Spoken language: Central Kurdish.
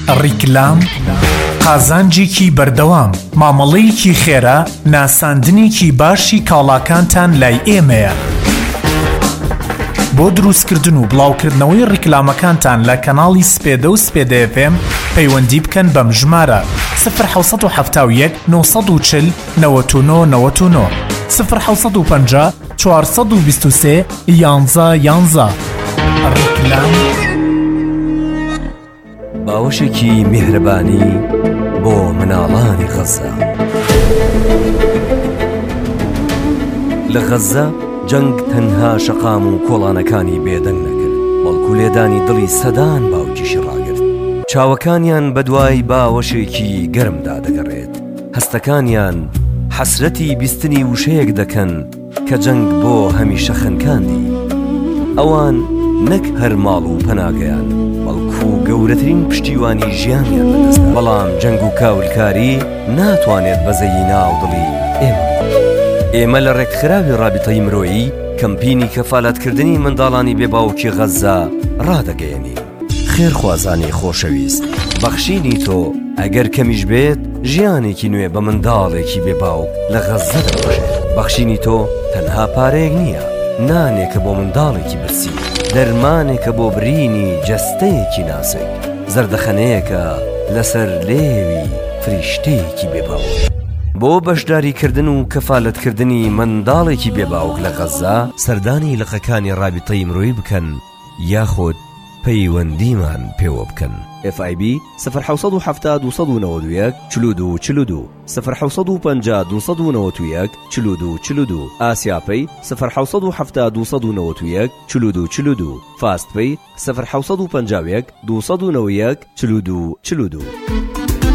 ڕیکلام قازانجێکی بەردەوام مامەڵەیەکی خێرا ناساندنێکی باشی کاڵاکانتان لای ئێمەیە. بۆ دروستکردن و بڵاوکردنەوەی ڕیکلامەکانتان لە کەناڵی سپێدە و سپێدە FM پەیوەندی بکەن بەم ژمارە 1970 940 99 99 1950 423 11 ڕیکلام. باوەشێکی میهرەبانی بۆ مناڵانی غەزە. لە غەزە جەنگ تەنها شەقام و کۆڵانەکانی بێدەنگ نەکرد، بەڵکو لێدانی دڵی سەدان باوکیشی ڕاگرت. چاوەکانیان بەدوای باوەشێکی گەرمدا دەگەڕێت، هەستەکانیان حەسرەتی بیستنی وشەیەک دەکەن کە جەنگ بۆ هەمیشە خەنکاندی. ئەوان نەک هەر ماڵ و پەناگەیان، بەڵکو گەورەترین پشتیوانی ژیانیان بەدەست، بەڵام جەنگ و کاولکاری ناتوانێت بەزەیی ناودڵی ئێمە لە ڕێکخراوی ڕابطەی مرۆیی کەمپینی کەفالەتکردنی منداڵانی بێباوکی غەزە ڕادەگەیەنین. خێرخوازانی خۆشەویست، بەخشینی تۆ ئەگەر کەمیش بێت ژیانێکی نوێ بە منداڵێکی بێباوک لە غەزە دەبژێت. بەخشینی تۆ تەنها پارەیەک نییە، نانێکە بۆ منداڵێکی برسی، دەرمانێکە بۆ برینی جەستەیەکی ناسک، زەردەخەنەیەکە لەسەر لێوی فریشتەیەکی بێباوک. بۆ بەشداریکردن و کەفالەتکردنی منداڵێکی بێباوک لە غەزە سەردانی لقەکانی ڕابطەی مرۆیی بکەن یاخود پەیوەندیمان پێوە بکەن. FIB 1970 291 42 42 1950 291 42 42 ئاسیاپەی 1970 291 42 42 فاستپەی 1951 291 42 42.